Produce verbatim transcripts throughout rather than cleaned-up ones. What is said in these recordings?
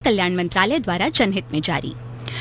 कल्याण मंत्रालय द्वारा जनहित में जारी।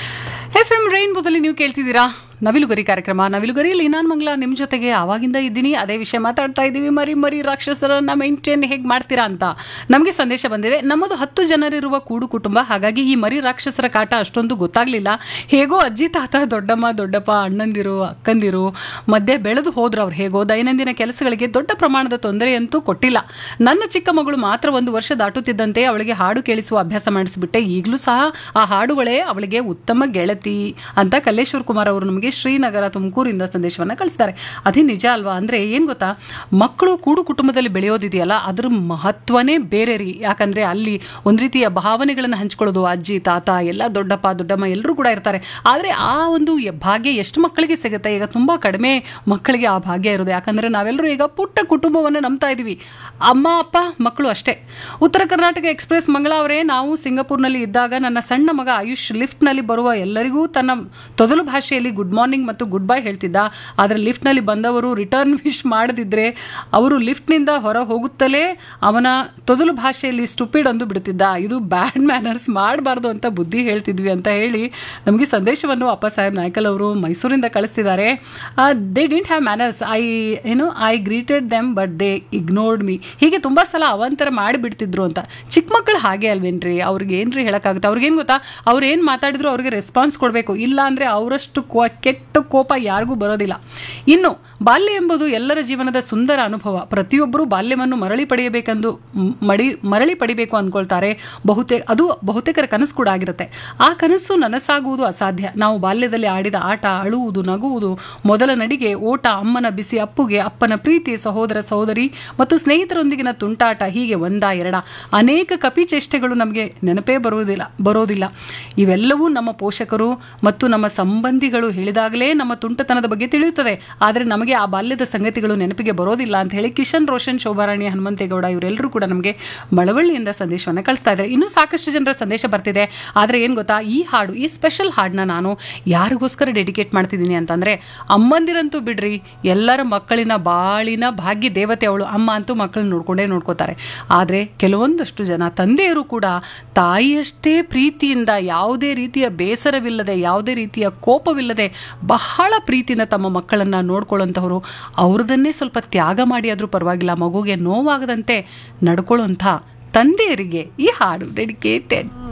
ಎಫ್ ಎಂ ರೈನ್ಬೋದಲ್ಲಿ ನೀವು ಕೇಳ್ತಿದ್ದೀರಾ ನವಿಲುಗರಿ ಕಾರ್ಯಕ್ರಮ. ನವಿಲುಗರಿಯಲ್ಲಿ ನಾನು ಮಂಗಳ ನಿಮ್ಮ ಜೊತೆಗೆ ಆವಾಗಿಂದ ಇದ್ದೀನಿ. ಅದೇ ವಿಷಯ ಮಾತಾಡ್ತಾ ಇದ್ದೀವಿ. ಮರಿ ಮರಿ ರಾಕ್ಷಸರನ್ನ ಮೇಂಟೈನ್ ಹೇಗೆ ಮಾಡ್ತೀರಾ ಅಂತ ನಮಗೆ ಸಂದೇಶ ಬಂದಿದೆ. ನಮ್ಮದು ಹತ್ತು ಜನರಿರುವ ಕೂಡು ಕುಟುಂಬ, ಹಾಗಾಗಿ ಈ ಮರಿ ರಾಕ್ಷಸರ ಕಾಟ ಅಷ್ಟೊಂದು ಗೊತ್ತಾಗ್ಲಿಲ್ಲ. ಹೇಗೋ ಅಜ್ಜಿ ತಾತ ದೊಡ್ಡಮ್ಮ ದೊಡ್ಡಪ್ಪ ಅಣ್ಣಂದಿರು ಅಕ್ಕಂದಿರು ಮಧ್ಯೆ ಬೆಳೆದು ಹೋದ್ರು. ಅವ್ರು ಹೇಗೋ ದೈನಂದಿನ ಕೆಲಸಗಳಿಗೆ ದೊಡ್ಡ ಪ್ರಮಾಣದ ತೊಂದರೆಯಂತೂ ಕೊಟ್ಟಿಲ್ಲ. ನನ್ನ ಚಿಕ್ಕ ಮಗಳು ಮಾತ್ರ ಒಂದು ವರ್ಷ ದಾಟುತ್ತಿದ್ದಂತೆ ಅವಳಿಗೆ ಹಾಡು ಕೇಳಿಸುವ ಅಭ್ಯಾಸ ಮಾಡಿಸಿಬಿಟ್ಟೆ. ಈಗಲೂ ಸಹ ಆ ಹಾಡುಗಳೇ ಅವಳಿಗೆ ಉತ್ತಮ ಗೆಳತಿ ಅಂತ ಕಲ್ಲೇಶ್ವರ್ ಕುಮಾರ್ ಅವರು ನಮಗೆ ಶ್ರೀನಗರ ತುಮಕೂರಿಂದ ಸಂದೇಶವನ್ನ ಕಳಿಸ್ತಾರೆ. ಅದೇ ನಿಜ ಅಲ್ವಾ? ಅಂದ್ರೆ ಏನ್ ಗೊತ್ತಾ, ಮಕ್ಕಳು ಕೂಡು ಕುಟುಂಬದಲ್ಲಿ ಬೆಳೆಯೋದಿದೆಯಲ್ಲ ಅದ್ರ ಮಹತ್ವನೇ ಬೇರೆ ರೀ. ಯಾಕಂದ್ರೆ ಅಲ್ಲಿ ಒಂದ್ ರೀತಿಯ ಭಾವನೆಗಳನ್ನ ಹಂಚ್ಕೊಳ್ಳೋದು, ಅಜ್ಜಿ ತಾತ ಎಲ್ಲ ದೊಡ್ಡಪ್ಪ ದೊಡ್ಡಮ್ಮ ಎಲ್ಲರೂ ಕೂಡ ಇರ್ತಾರೆ. ಆದ್ರೆ ಆ ಒಂದು ಭಾಗ್ಯ ಎಷ್ಟು ಮಕ್ಕಳಿಗೆ ಸಿಗುತ್ತೆ? ಈಗ ತುಂಬಾ ಕಡಿಮೆ ಮಕ್ಕಳಿಗೆ ಆ ಭಾಗ್ಯ ಇರೋದು. ಯಾಕಂದ್ರೆ ನಾವೆಲ್ಲರೂ ಈಗ ಪುಟ್ಟ ಕುಟುಂಬವನ್ನ ನಂಬ್ತಾ ಇದೀವಿ, ಅಮ್ಮ ಅಪ್ಪ ಮಕ್ಕಳು ಅಷ್ಟೇ. ಉತ್ತರ ಕರ್ನಾಟಕ ಎಕ್ಸ್ಪ್ರೆಸ್ ಮಂಗಳ ಅವರೇ, ನಾವು ಸಿಂಗಾಪುರ್ನಲ್ಲಿ ಇದ್ದಾಗ ನನ್ನ ಸಣ್ಣ ಮಗ ಆಯುಷ್ ಲಿಫ್ಟ್ನಲ್ಲಿ ಬರುವ ಎಲ್ಲರಿಗೂ ತನ್ನ ತೊದಲು ಭಾಷೆಯಲ್ಲಿ ಗುಡ್ ಮಾರ್ನಿಂಗ್ ಮತ್ತು ಗುಡ್ ಬೈ ಹೇಳ್ತಿದ್ದ. ಆದರೆ ಲಿಫ್ಟ್ನಲ್ಲಿ ಬಂದವರು ರಿಟರ್ನ್ ವಿಶ್ ಮಾಡದಿದ್ರೆ ಅವರು ಲಿಫ್ಟ್ನಿಂದ ಹೊರ ಹೋಗುತ್ತಲೇ ಅವನ ತೊದಲು ಭಾಷೆಯಲ್ಲಿ ಸ್ಟುಪಿಡ್ ಅಂದು ಬಿಡುತ್ತಿದ್ದ. ಇದು ಬ್ಯಾಡ್ ಮ್ಯಾನರ್ಸ್, ಮಾಡಬಾರ್ದು ಅಂತ ಬುದ್ಧಿ ಹೇಳ್ತಿದ್ವಿ ಅಂತ ಹೇಳಿ ನಮಗೆ ಸಂದೇಶವನ್ನು ಅಪ್ಪ ಸಾಹೇಬ್ ನಾಯ್ಕಲ್ ಅವರು ಮೈಸೂರಿಂದ ಕಳಿಸ್ತಿದ್ದಾರೆ. They didn't have manners, I ಏನು I greeted them but they ignored me. ಹೀಗೆ ತುಂಬ ಸಲ ಅವಂತರ ಮಾಡಿಬಿಡ್ತಿದ್ರು ಅಂತ. ಚಿಕ್ಕ ಮಕ್ಕಳು ಹಾಗೆ ಅಲ್ವೇನ್ರಿ? ಅವ್ರಿಗೆ ಏನ್ರಿ ಹೇಳೋಕ್ಕಾಗುತ್ತೆ? ಅವ್ರಿಗೇನು ಗೊತ್ತಾ, ಅವ್ರು ಏನು ಮಾತಾಡಿದ್ರು ಅವ್ರಿಗೆ ರೆಸ್ಪಾನ್ಸ್ ಕೊಡಬೇಕು. ಇಲ್ಲ ಅಂದರೆ ಅವರಷ್ಟು ಕೋ ಕೆಟ್ಟ ಕೋಪ ಯಾರಿಗೂ ಬರೋದಿಲ್ಲ. ಇನ್ನು ಬಾಲ್ಯ ಎಂಬುದು ಎಲ್ಲರ ಜೀವನದ ಸುಂದರ ಅನುಭವ. ಪ್ರತಿಯೊಬ್ಬರೂ ಬಾಲ್ಯವನ್ನು ಮರಳಿ ಪಡೆಯಬೇಕೆಂದು ಮಡಿ ಮರಳಿ ಪಡಿಬೇಕು ಅಂದ್ಕೊಳ್ತಾರೆ. ಬಹುತೇಕ ಅದು ಬಹುತೇಕರ ಕನಸು ಕೂಡ ಆಗಿರುತ್ತೆ. ಆ ಕನಸು ನನಸಾಗುವುದು ಅಸಾಧ್ಯ. ನಾವು ಬಾಲ್ಯದಲ್ಲಿ ಆಡಿದ ಆಟ, ಅಳುವುದು, ನಗುವುದು, ಮೊದಲ ನಡಿಗೆ, ಓಟ, ಅಮ್ಮನ ಬಿಸಿ ಅಪ್ಪುಗೆ, ಅಪ್ಪನ ಪ್ರೀತಿ, ಸಹೋದರ ಸಹೋದರಿ ಮತ್ತು ಸ್ನೇಹಿತರೊಂದಿಗಿನ ತುಂಟಾಟ, ಹೀಗೆ ಒಂದ ಎರಡ ಅನೇಕ ಕಪಿ ಚೇಷ್ಟೆಗಳು ನಮಗೆ ನೆನಪೇ ಬರುವುದಿಲ್ಲ ಬರೋದಿಲ್ಲ ಇವೆಲ್ಲವೂ ನಮ್ಮ ಪೋಷಕರು ಮತ್ತು ನಮ್ಮ ಸಂಬಂಧಿಗಳು ಹೇಳಿದಾಗಲೇ ನಮ್ಮ ತುಂಟತನದ ಬಗ್ಗೆ ತಿಳಿಯುತ್ತದೆ. ಆದರೆ ನಮಗೆ ಆ ಬಾಲ್ಯದ ಸಂಗತಿಗಳು ನೆನಪಿಗೆ ಬರೋದಿಲ್ಲ ಅಂತ ಹೇಳಿ ಕಿಶನ್ ರೋಷನ್, ಶೋಭಾರಾಣಿ, ಹನುಮಂತೇಗೌಡ ಇವರೆಲ್ಲರೂ ಕೂಡ ನಮಗೆ ಮಳವಳ್ಳಿಯಿಂದ ಸಂದೇಶವನ್ನು ಕಳಿಸ್ತಾ ಇದ್ದಾರೆ. ಇನ್ನೂ ಸಾಕಷ್ಟು ಜನರ ಸಂದೇಶ ಬರ್ತಿದೆ. ಆದರೆ ಏನು ಗೊತ್ತಾ, ಈ ಹಾಡು, ಈ ಸ್ಪೆಷಲ್ ಹಾಡನ್ನ ನಾನು ಯಾರಿಗೋಸ್ಕರ ಡೆಡಿಕೇಟ್ ಮಾಡ್ತಿದ್ದೀನಿ ಅಂತಂದರೆ, ಅಮ್ಮಂದಿರಂತೂ ಬಿಡ್ರಿ, ಎಲ್ಲರ ಮಕ್ಕಳಿನ ಬಾಳಿನ ಭಾಗ್ಯ ದೇವತೆ ಅವಳು. ಅಮ್ಮ ಅಂತೂ ಮಕ್ಕಳನ್ನ ನೋಡ್ಕೊಂಡೇ ನೋಡ್ಕೋತಾರೆ. ಆದರೆ ಕೆಲವೊಂದಷ್ಟು ಜನ ತಂದೆಯರು ಕೂಡ ತಾಯಿಯಷ್ಟೇ ಪ್ರೀತಿಯಿಂದ, ಯಾವುದೇ ರೀತಿಯ ಬೇಸರವಿಲ್ಲದೆ, ಯಾವುದೇ ರೀತಿಯ ಕೋಪವಿಲ್ಲದೆ ಬಹಳ ಪ್ರೀತಿಯಿಂದ ತಮ್ಮ ಮಕ್ಕಳನ್ನು ನೋಡ್ಕೊಳ್ಳೋಂಥವ್ರು. ಅವ್ರದನ್ನೇ ಸ್ವಲ್ಪ ತ್ಯಾಗ ಮಾಡಿ ಆದರೂ ಪರವಾಗಿಲ್ಲ, ಮಗುಗೆ ನೋವಾಗದಂತೆ ನಡ್ಕೊಳ್ಳೋಂಥ ತಂದೆಯರಿಗೆ ಈ ಹಾಡು ಡೆಡಿಕೇಟೆಡ್.